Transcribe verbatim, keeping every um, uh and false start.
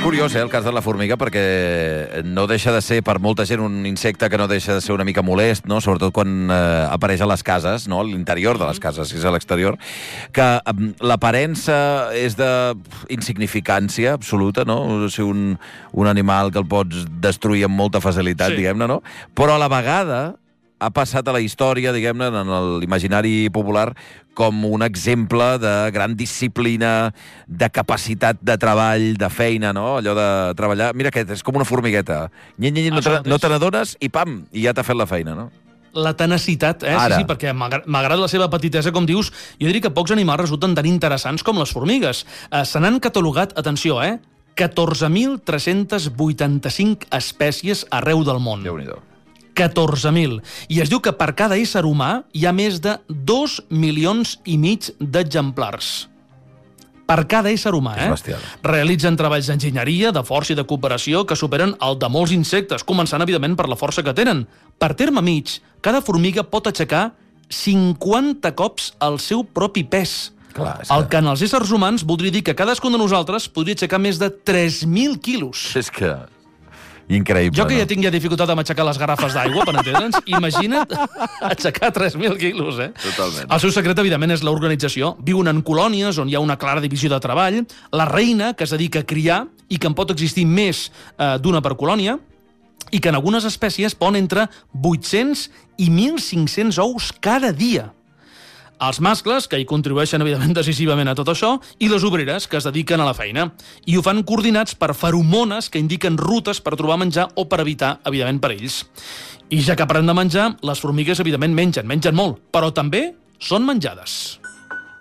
curiós, eh, el cas de la formiga, perquè no deixa de ser, per molta gent, un insecte que no deixa de ser una mica molest, no? Sobretot quan eh, apareix a les cases, no? A l'interior de les cases, si és a l'exterior, que eh, l'aparença és de insignificància absoluta, no? O sigui, un, un animal que el pots destruir amb molta facilitat, sí. diguem-ne, no? Però a la vegada ha passat a la història, diguem-ne, en l'imaginari popular, com un exemple de gran disciplina, de capacitat de treball, de feina, no? Allò de treballar... Mira, que és com una formigueta. Nye, nye, nye, no te, no te n'adones i pam, i ja t'ha fet la feina, no? La tenacitat, eh? Ara. Sí, sí, perquè m'agrada la seva petitesa, com dius. Jo diria que pocs animals resulten tan interessants com les formigues. Eh, se n'han catalogat, atenció, eh? catorze mil tres-cents vuitanta-cinc espècies arreu del món. Déu-n'hi-do. catorze mil. I es diu que per cada ésser humà hi ha més de dos milions i mig d'exemplars. Per cada ésser humà, eh? És bestial. Realitzen treballs d'enginyeria, de força i de cooperació que superen el de molts insectes, començant, evidentment, per la força que tenen. Per terme mig, cada formiga pot aixecar cinquanta cops el seu propi pes. Clar, és el que... que en els éssers humans voldria dir que cadascun de nosaltres podria aixecar més de tres mil quilos. És que... Increïble, jo que no? ja tinc ja dificultat amb aixecar les garrafes d'aigua, per entendre'ns, imagina't aixecar tres mil quilos, eh? Totalment. El seu secret, evidentment, és l'organització. Viuen en colònies on hi ha una clara divisió de treball, la reina, que es dedica a criar, i que en pot existir més eh, d'una per colònia, i que en algunes espècies pon entre vuit-cents i mil cinc-cents ous cada dia. Els mascles, que hi contribueixen, evidentment, decisivament a tot això, i les obreres, que es dediquen a la feina. I ho fan coordinats per feromones que indiquen rutes per trobar menjar o per evitar, evidentment, perills. I ja que parlem de menjar, les formigues, evidentment, mengen, mengen molt, però també són menjades.